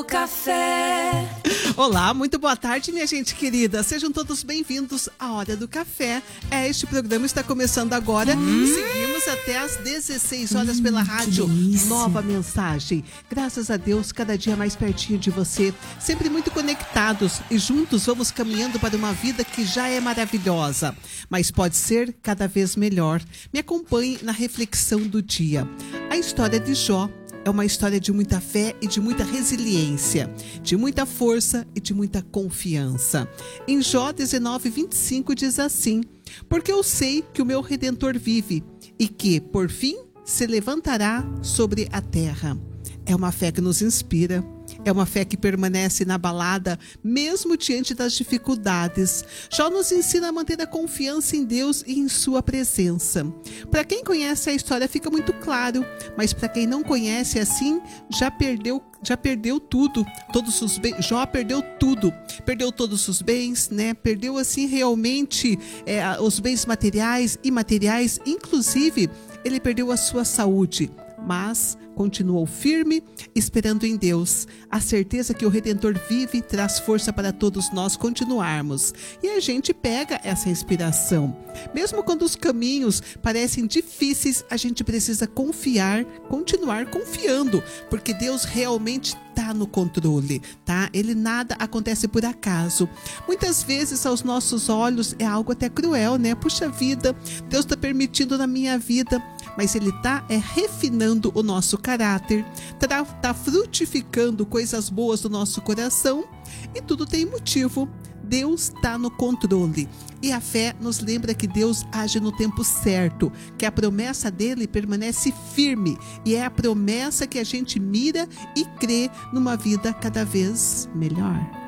Café. Olá, muito boa tarde, minha gente querida. Sejam todos bem-vindos à Hora do Café. Este programa está começando agora. Seguimos até às 16 horas pela rádio. Nova Mensagem. Graças a Deus, cada dia mais pertinho de você. Sempre muito conectados e juntos vamos caminhando para uma vida que já é maravilhosa, mas pode ser cada vez melhor. Me acompanhe na reflexão do dia. A história de Jó é uma história de muita fé e de muita resiliência, de muita força e de muita confiança. Em Jó 19:25 diz assim: porque eu sei que o meu Redentor vive e que, por fim, se levantará sobre a terra. É uma fé que nos inspira. É uma fé que permanece inabalada mesmo diante das dificuldades. Jó nos ensina a manter a confiança em Deus e em sua presença. Para quem conhece a história fica muito claro, mas para quem não conhece assim, já perdeu tudo. Todos os bens. Jó perdeu tudo. Perdeu todos os bens, né? Perdeu assim realmente os bens materiais e imateriais, inclusive ele perdeu a sua saúde. Mas continuou firme, esperando em Deus. A certeza que o Redentor vive traz força para todos nós continuarmos. E a gente pega essa inspiração. Mesmo quando os caminhos parecem difíceis, a gente precisa confiar, continuar confiando, porque Deus realmente está no controle, tá? Ele nada acontece por acaso. Muitas vezes aos nossos olhos é algo até cruel, né? Puxa vida, Deus está permitindo na minha vida, mas Ele está refinando o nosso caráter, está frutificando coisas boas do nosso coração e tudo tem motivo. Deus está no controle e a fé nos lembra que Deus age no tempo certo, que a promessa dele permanece firme e é a promessa que a gente mira e crê numa vida cada vez melhor.